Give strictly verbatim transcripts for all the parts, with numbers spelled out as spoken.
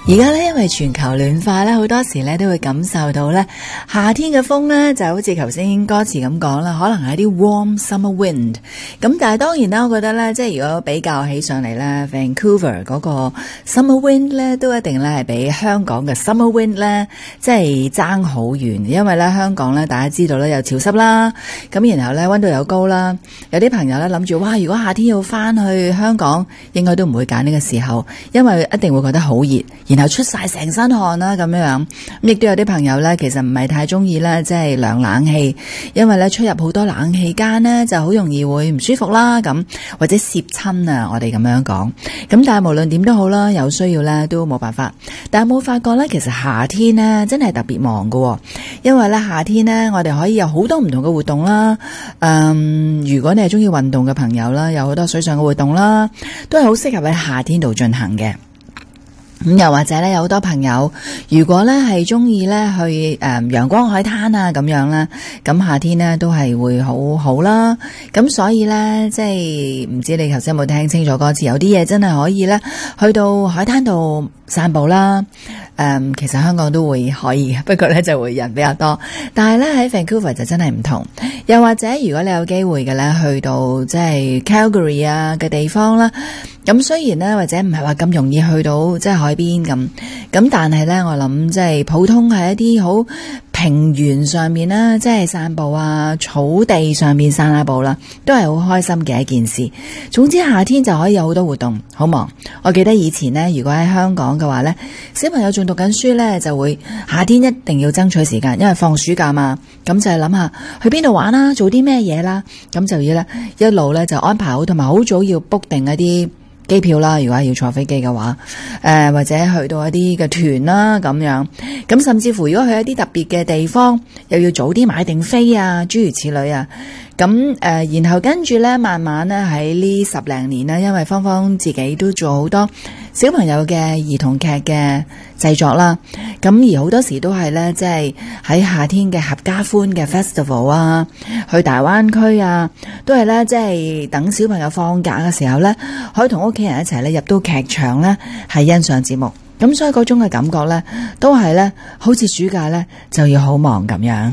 而家咧，因為全球暖化咧，好多時咧都會感受到咧，夏天嘅風咧就好似頭先歌詞咁講啦，可能係啲 warm summer wind。咁但係當然啦，我覺得咧，即係如果比較起上嚟咧 ，Vancouver 嗰個 summer wind 咧，都一定咧係比香港嘅 summer wind 咧，即係爭好遠。因為咧，香港咧大家知道咧又潮濕啦，咁然後咧溫度又高啦，有啲朋友咧諗住，哇！如果夏天要翻去香港，應該都唔會揀呢個時候，因為一定會覺得好熱。然後出晒成身汗啦咁樣樣，亦都有啲朋友咧，其實唔係太中意咧，即係涼冷氣，因為咧出入好多冷氣間咧，就好容易會唔舒服啦，咁或者攝親啊，我哋咁樣講。咁但係無論點都好啦，有需要咧都冇辦法。但係冇發覺咧，其實夏天咧真係特別忙㗎，因為咧夏天咧我哋可以有好多唔同嘅活動啦。嗯，如果你係中意運動嘅朋友啦，有好多水上嘅活動啦，都係好適合喺夏天度進行嘅。咁又或者咧，有好多朋友，如果咧係中意咧去誒陽光海灘啊咁樣啦，咁夏天咧都係會好好啦。咁所以咧，即係唔知你頭先有冇聽清楚歌詞？有啲嘢真係可以咧去到海灘度散步啦。誒，其實香港都會可以，不過咧就會人比較多。但係咧喺 Vancouver 就真係唔同。又或者如果你有機會嘅咧，去到即係 Calgary 啊嘅地方啦。咁雖然咧，或者唔係話咁容易去到即係海邊咁，咁但係咧，我諗即係普通係一啲好平原上面啦，即係散步啊，草地上面散下步啦，都係好開心嘅一件事。總之夏天就可以有好多活動，好忙。我記得以前咧，如果喺香港嘅話咧，小朋友仲讀緊書咧，就會夏天一定要爭取時間，因為放暑假嘛，咁就係諗下去邊度玩啦，做啲咩嘢啦，咁就要咧一路咧就安排好，同埋好早要 book 定一啲機票啦，如果係要坐飛機嘅話，誒、呃、或者去到一啲嘅團啦咁樣，咁甚至乎如果去一啲特別嘅地方，又要早啲買定飛啊，諸如此類啊。咁誒、呃，然後跟住咧，慢慢咧喺呢十零年咧，因為芳芳自己都做好多小朋友嘅兒童劇嘅製作啦。咁而好多時都係咧，即係喺夏天嘅合家歡嘅 festival 啊，去大灣區啊，都係咧，即係等小朋友放假嘅時候咧，可以同屋企人一齊咧入到劇場咧，係欣賞節目。咁所以嗰種嘅感覺咧，都係咧，好似暑假咧就要好忙咁樣。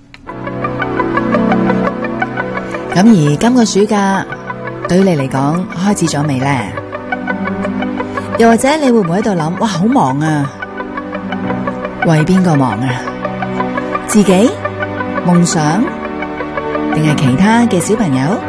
咁而今個暑假對於你嚟講開始咗未呢？又或者你會唔會喺度諗，哇，好忙啊？為邊個忙啊？自己？夢想？定係其他嘅小朋友？